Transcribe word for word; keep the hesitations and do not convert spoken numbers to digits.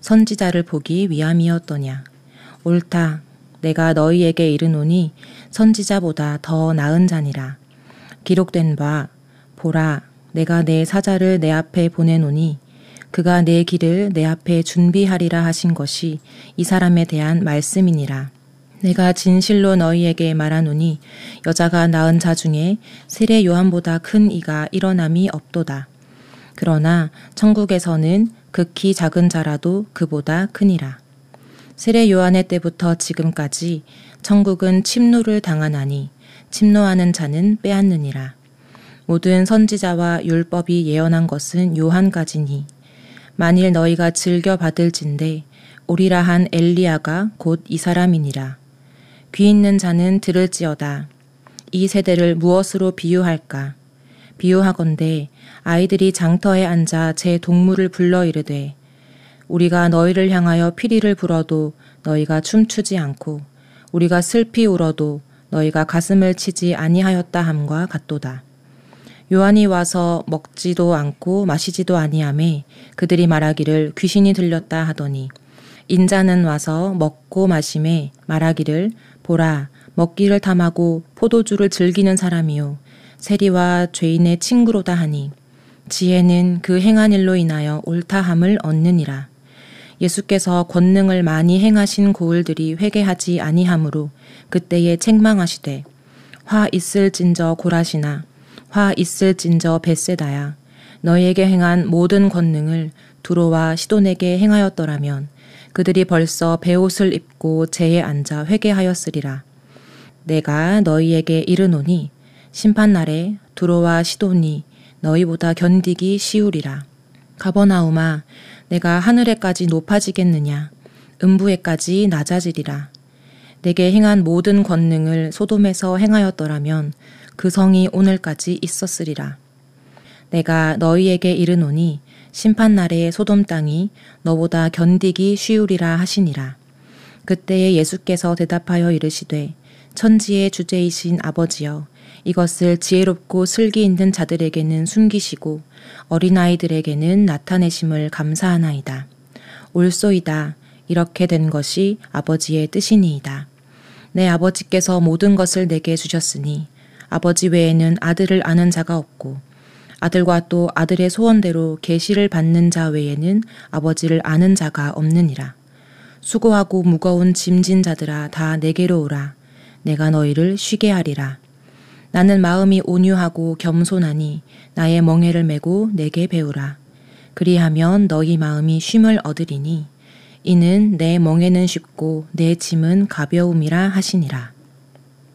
선지자를 보기 위함이었더냐. 옳다. 내가 너희에게 이르노니 선지자보다 더 나은 자니라. 기록된 바 보라 내가 내 사자를 내 앞에 보내노니 그가 내 길을 내 앞에 준비하리라 하신 것이 이 사람에 대한 말씀이니라. 내가 진실로 너희에게 말하노니 여자가 낳은 자 중에 세례 요한보다 큰 이가 일어남이 없도다. 그러나 천국에서는 극히 작은 자라도 그보다 크니라. 세례 요한의 때부터 지금까지 천국은 침노를 당하나니 침노하는 자는 빼앗느니라. 모든 선지자와 율법이 예언한 것은 요한까지니 만일 너희가 즐겨 받을진대 오리라 한 엘리야가 곧 이 사람이니라. 귀 있는 자는 들을지어다. 이 세대를 무엇으로 비유할까? 비유하건대 아이들이 장터에 앉아 제 동물을 불러 이르되 우리가 너희를 향하여 피리를 불어도 너희가 춤추지 않고 우리가 슬피 울어도 너희가 가슴을 치지 아니하였다 함과 같도다. 요한이 와서 먹지도 않고 마시지도 아니하매 그들이 말하기를 귀신이 들렸다 하더니 인자는 와서 먹고 마심에 말하기를 보라 먹기를 탐하고 포도주를 즐기는 사람이요 세리와 죄인의 친구로다 하니 지혜는 그 행한 일로 인하여 옳다함을 얻느니라. 예수께서 권능을 많이 행하신 고을들이 회개하지 아니하므로 그때에 책망하시되 화 있을진저 고라시나 화 있을진저 벳세다야 너희에게 행한 모든 권능을 두로와 시돈에게 행하였더라면 그들이 벌써 베옷을 입고 제에 앉아 회개하였으리라. 내가 너희에게 이르노니 심판날에 두로와 시돈이 너희보다 견디기 쉬우리라. 가버나움아 내가 하늘에까지 높아지겠느냐 음부에까지 낮아지리라. 내게 행한 모든 권능을 소돔에서 행하였더라면 그 성이 오늘까지 있었으리라. 내가 너희에게 이르노니 심판날에 소돔 땅이 너보다 견디기 쉬우리라 하시니라. 그때에 예수께서 대답하여 이르시되 천지의 주제이신 아버지여 이것을 지혜롭고 슬기 있는 자들에게는 숨기시고 어린아이들에게는 나타내심을 감사하나이다. 옳소이다. 이렇게 된 것이 아버지의 뜻이니이다. 내 아버지께서 모든 것을 내게 주셨으니 아버지 외에는 아들을 아는 자가 없고 아들과 또 아들의 소원대로 계시를 받는 자 외에는 아버지를 아는 자가 없느니라. 수고하고 무거운 짐진 자들아 다 내게로 오라. 내가 너희를 쉬게 하리라. 나는 마음이 온유하고 겸손하니 나의 멍에를 메고 내게 배우라. 그리하면 너희 마음이 쉼을 얻으리니 이는 내 멍에는 쉽고 내 짐은 가벼움이라 하시니라.